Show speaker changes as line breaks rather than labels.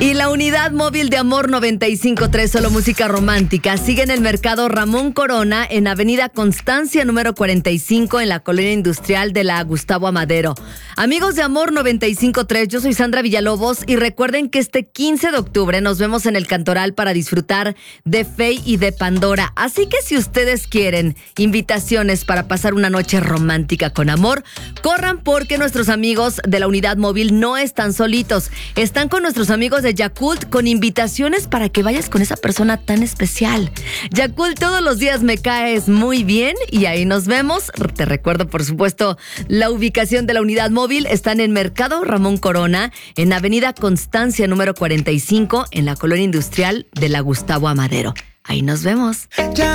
Y la unidad móvil de Amor 95.3, solo música romántica, sigue en el mercado Ramón Corona, en Avenida Constancia número 45, en la colonia industrial de la Gustavo Amadero. Amigos de Amor 95.3, yo soy Sandra Villalobos y recuerden que este 15 de octubre nos vemos en el Cantoral para disfrutar de Fey y de Pandora. Así que si ustedes quieren invitaciones para pasar una noche romántica con amor, corran porque nuestros amigos de la unidad móvil no están solitos. Están con nuestros amigos de Yakult con invitaciones para que vayas con esa persona tan especial. Yakult, todos los días me caes muy bien y ahí nos vemos. Te recuerdo, por supuesto, la ubicación de la unidad móvil. Están en Mercado Ramón Corona, en Avenida Constancia número 45, en la colonia industrial de la Gustavo Amadero. Ahí nos vemos.